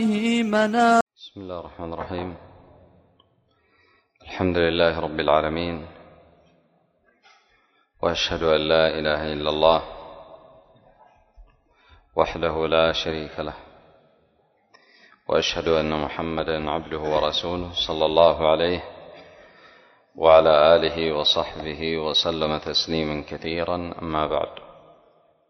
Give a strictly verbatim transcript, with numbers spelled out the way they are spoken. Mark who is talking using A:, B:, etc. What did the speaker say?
A: بسم الله الرحمن الرحيم. الحمد لله رب العالمين، وأشهد أن لا إله إلا الله وحده لا شريك له، وأشهد أن محمدا عبده ورسوله صلى الله عليه وعلى آله وصحبه وسلم تسليما كثيرا. أما بعد،